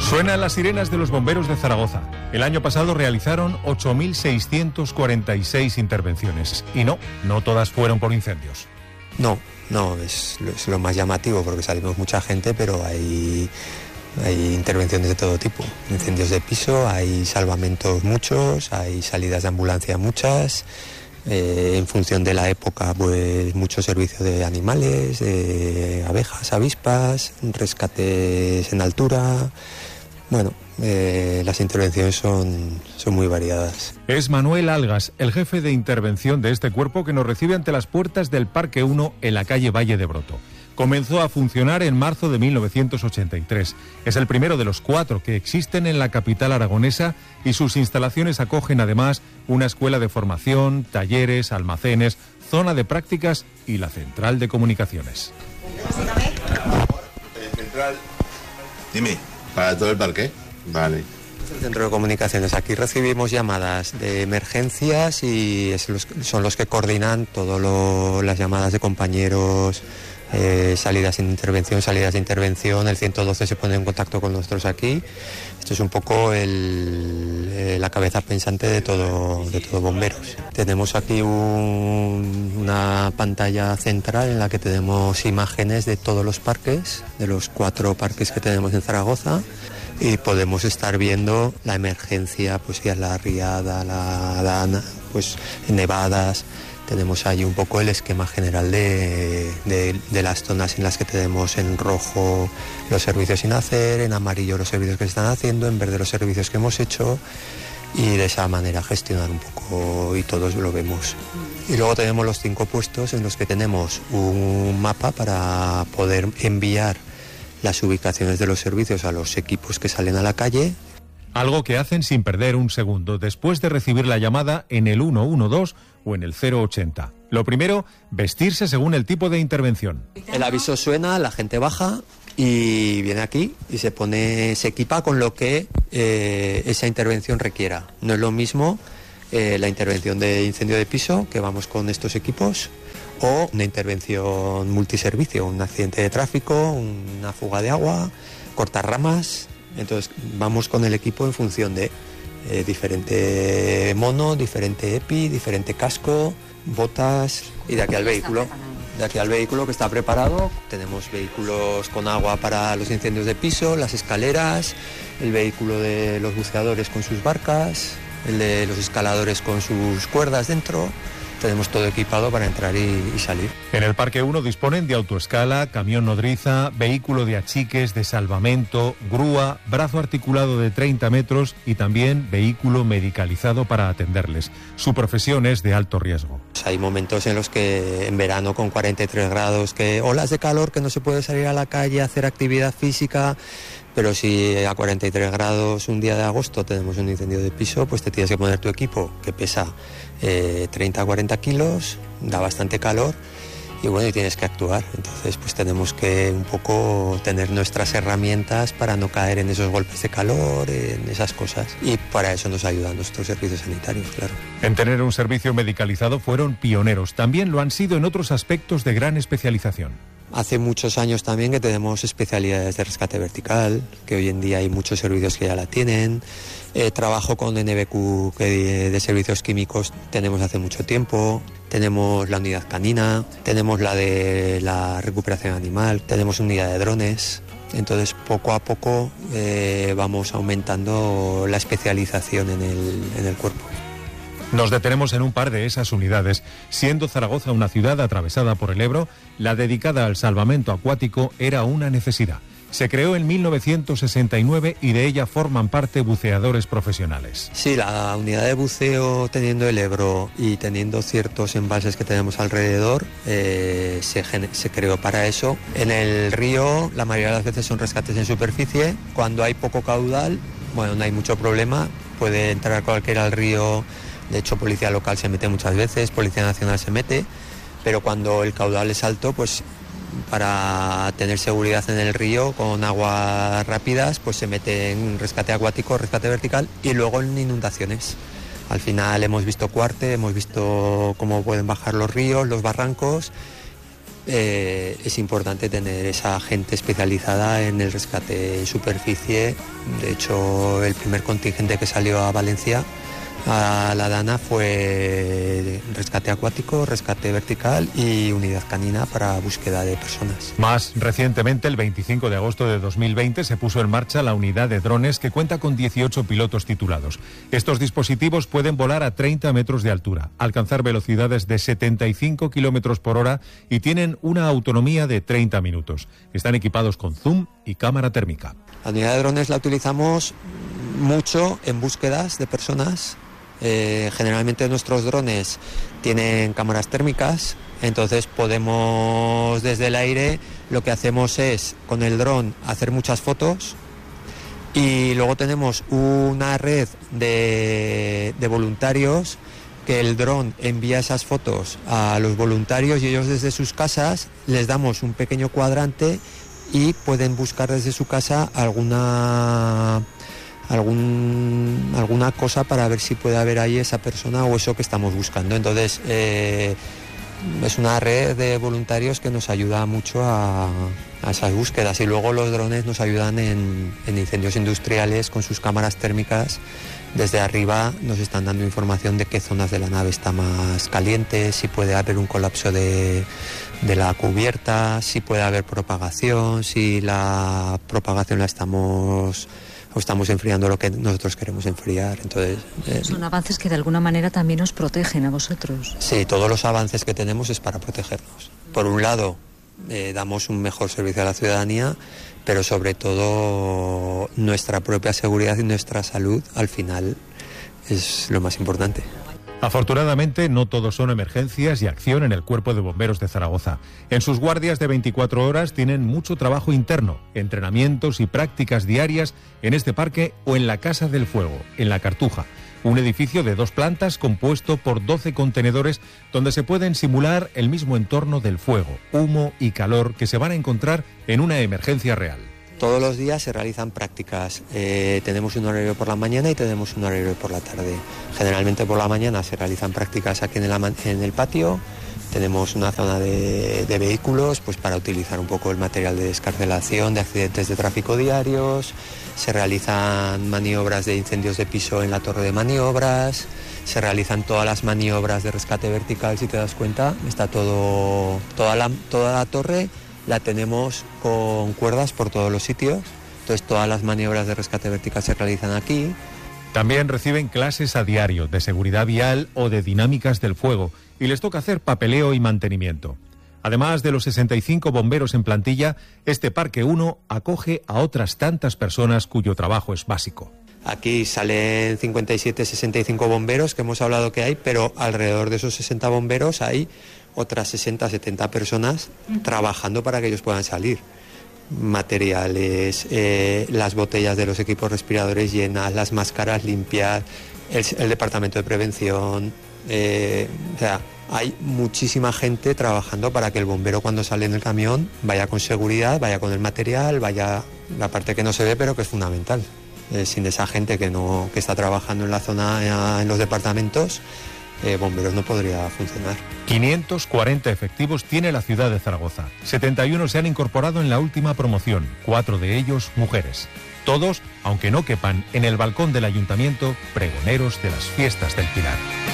Suenan las sirenas de los bomberos de Zaragoza. El año pasado realizaron 8.646 intervenciones. Y no todas fueron por incendios. No, es lo más llamativo porque salimos mucha gente, pero hay intervenciones de todo tipo. Incendios de piso, hay salvamentos muchos, hay salidas de ambulancia muchas. En función de la época, pues mucho servicio de animales, de abejas, avispas, rescates en altura. Bueno, las intervenciones son muy variadas. Es Manuel Algas, el jefe de intervención de este cuerpo, que nos recibe ante las puertas del Parque 1 en la calle Valle de Broto. Comenzó a funcionar en marzo de 1983. Es el primero de los 4 que existen en la capital aragonesa y sus instalaciones acogen además una escuela de formación, talleres, almacenes, zona de prácticas y la central de comunicaciones. Central. Dime, ¿para todo el parque? Vale. El centro de comunicaciones. Aquí recibimos llamadas de emergencias y son los que coordinan todas las llamadas de compañeros. Salidas de intervención, el 112 se pone en contacto con nosotros aquí. Esto es un poco la cabeza pensante de todo bomberos. Tenemos aquí una pantalla central en la que tenemos imágenes de todos los parques, de los 4 parques que tenemos en Zaragoza, y podemos estar viendo la emergencia, pues ya la riada, la dana, pues nevadas. Tenemos ahí un poco el esquema general de las zonas en las que tenemos en rojo los servicios sin hacer, en amarillo los servicios que se están haciendo, en verde los servicios que hemos hecho, y de esa manera gestionar un poco y todos lo vemos. Y luego tenemos los 5 puestos en los que tenemos un mapa para poder enviar las ubicaciones de los servicios a los equipos que salen a la calle. Algo que hacen sin perder un segundo, después de recibir la llamada en el 112 o en el 080. Lo primero, vestirse según el tipo de intervención. El aviso suena, la gente baja y viene aquí y se equipa con lo que esa intervención requiera. No es lo mismo la intervención de incendio de piso, que vamos con estos equipos, o una intervención multiservicio, un accidente de tráfico, una fuga de agua, cortar ramas. Entonces vamos con el equipo en función de diferente mono, diferente EPI, diferente casco, botas, y de aquí al vehículo. De aquí al vehículo que está preparado. Tenemos vehículos con agua para los incendios de piso, las escaleras, el vehículo de los buceadores con sus barcas, el de los escaladores con sus cuerdas dentro. Tenemos todo equipado para entrar y salir. En el Parque 1 disponen de autoescala, camión nodriza, vehículo de achiques, de salvamento, grúa, brazo articulado de 30 metros y también vehículo medicalizado para atenderles. Su profesión es de alto riesgo. Hay momentos en los que en verano con 43 grados, que olas de calor, que no se puede salir a la calle a hacer actividad física. Pero si a 43 grados un día de agosto tenemos un incendio de piso, pues te tienes que poner tu equipo, que pesa 30 a 40 kilos, da bastante calor y bueno, y tienes que actuar. Entonces pues tenemos que un poco tener nuestras herramientas para no caer en esos golpes de calor, en esas cosas. Y para eso nos ayudan nuestros servicios sanitarios, claro. En tener un servicio medicalizado fueron pioneros. También lo han sido en otros aspectos de gran especialización. Hace muchos años también que tenemos especialidades de rescate vertical, que hoy en día hay muchos servicios que ya la tienen. Trabajo con NBQ, que de servicios químicos tenemos hace mucho tiempo. Tenemos la unidad canina, tenemos la de la recuperación animal, tenemos unidad de drones. Entonces, poco a poco vamos aumentando la especialización en el cuerpo. Nos detenemos en un par de esas unidades. Siendo Zaragoza una ciudad atravesada por el Ebro, la dedicada al salvamento acuático era una necesidad. Se creó en 1969 y de ella forman parte buceadores profesionales. Sí, la unidad de buceo, teniendo el Ebro y teniendo ciertos embalses que tenemos alrededor, se creó para eso. En el río la mayoría de las veces son rescates en superficie. Cuando hay poco caudal, bueno, no hay mucho problema, puede entrar cualquiera al río. De hecho, policía local se mete muchas veces, policía nacional se mete, pero cuando el caudal es alto, pues para tener seguridad en el río con aguas rápidas, pues se mete en rescate acuático, rescate vertical y luego en inundaciones. Al final hemos visto cuarte, hemos visto cómo pueden bajar los ríos, los barrancos, es importante tener esa gente especializada en el rescate en superficie. De hecho, el primer contingente que salió a Valencia, a la Dana, fue rescate acuático, rescate vertical y unidad canina para búsqueda de personas. Más recientemente, el 25 de agosto de 2020, se puso en marcha la unidad de drones que cuenta con 18 pilotos titulados. Estos dispositivos pueden volar a 30 metros de altura, alcanzar velocidades de 75 kilómetros por hora y tienen una autonomía de 30 minutos. Están equipados con zoom y cámara térmica. La unidad de drones la utilizamos mucho en búsquedas de personas. Generalmente nuestros drones tienen cámaras térmicas, entonces podemos desde el aire, lo que hacemos es con el dron hacer muchas fotos y luego tenemos una red de voluntarios que el dron envía esas fotos a los voluntarios y ellos desde sus casas les damos un pequeño cuadrante y pueden buscar desde su casa alguna cosa para ver si puede haber ahí esa persona o eso que estamos buscando. Entonces es una red de voluntarios que nos ayuda mucho a esas búsquedas, y luego los drones nos ayudan en incendios industriales con sus cámaras térmicas. Desde arriba nos están dando información de qué zonas de la nave está más caliente, si puede haber un colapso de la cubierta, si puede haber propagación, si la propagación la estamos enfriando lo que nosotros queremos enfriar. Entonces, son avances que de alguna manera también os protegen a vosotros. Sí, todos los avances que tenemos es para protegernos. Por un lado, damos un mejor servicio a la ciudadanía, pero sobre todo nuestra propia seguridad y nuestra salud al final es lo más importante. Afortunadamente, no todo son emergencias y acción en el Cuerpo de Bomberos de Zaragoza. En sus guardias de 24 horas tienen mucho trabajo interno, entrenamientos y prácticas diarias en este parque o en la Casa del Fuego, en La Cartuja, un edificio de 2 plantas compuesto por 12 contenedores donde se pueden simular el mismo entorno del fuego, humo y calor que se van a encontrar en una emergencia real. Todos los días se realizan prácticas. Tenemos un horario por la mañana y tenemos un horario por la tarde. Generalmente por la mañana se realizan prácticas aquí en el patio. Tenemos una zona de vehículos pues para utilizar un poco el material de descarcelación de accidentes de tráfico diarios. Se realizan maniobras de incendios de piso en la torre de maniobras. Se realizan todas las maniobras de rescate vertical. Si te das cuenta, está toda la torre la tenemos con cuerdas por todos los sitios. Entonces todas las maniobras de rescate vertical se realizan aquí. También reciben clases a diario de seguridad vial o de dinámicas del fuego y les toca hacer papeleo y mantenimiento. Además de los 65 bomberos en plantilla, este Parque 1 acoge a otras tantas personas cuyo trabajo es básico. Aquí salen 57, 65 bomberos que hemos hablado que hay, pero alrededor de esos 60 bomberos hay otras 60, 70 personas trabajando para que ellos puedan salir. Materiales, las botellas de los equipos respiradores llenas, las máscaras limpias, el departamento de prevención. O sea, hay muchísima gente trabajando para que el bombero cuando sale en el camión vaya con seguridad, vaya con el material, vaya la parte que no se ve pero que es fundamental. Sin esa gente que está trabajando en la zona, en los departamentos, bomberos no podría funcionar. 540 efectivos tiene la ciudad de Zaragoza. 71 se han incorporado en la última promoción, 4 de ellos mujeres. Todos, aunque no quepan en el balcón del ayuntamiento, pregoneros de las fiestas del Pilar.